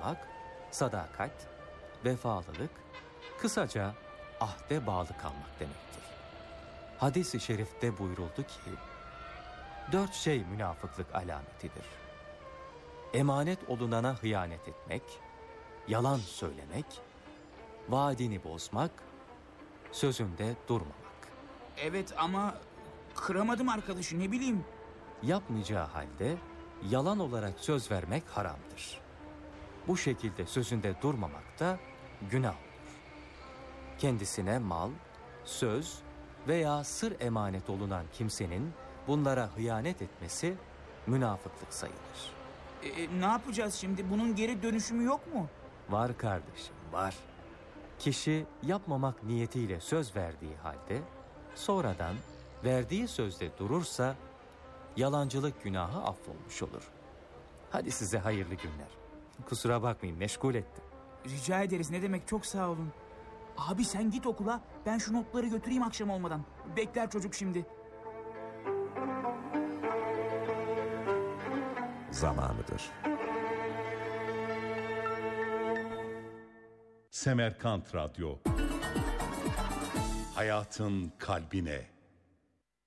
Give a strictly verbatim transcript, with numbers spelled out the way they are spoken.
olmak, sadakat, vefalılık, kısaca ahde bağlı kalmak demektir. Hadis-i şerifte buyuruldu ki, dört şey münafıklık alametidir. Emanet olunana hıyanet etmek, yalan söylemek, vaadini bozmak, sözünde durmamak. Evet ama kıramadım arkadaşı, ne bileyim. Yapmayacağı halde yalan olarak söz vermek haramdır. Bu şekilde sözünde durmamak da günah olur. Kendisine mal, söz veya sır emanet olunan kimsenin bunlara hıyanet etmesi münafıklık sayılır. E, ne yapacağız şimdi? Bunun geri dönüşümü yok mu? Var kardeşim, var. Kişi yapmamak niyetiyle söz verdiği halde sonradan verdiği sözde durursa yalancılık günahı affolmuş olur. Hadi size hayırlı günler. Kusura bakmayın, meşgul ettim. Rica ederiz, ne demek, çok sağ olun. Abi sen git okula, ben şu notları götüreyim akşam olmadan. Bekler çocuk şimdi. Zamanıdır. Semerkant Radyo. Hayatın kalbine.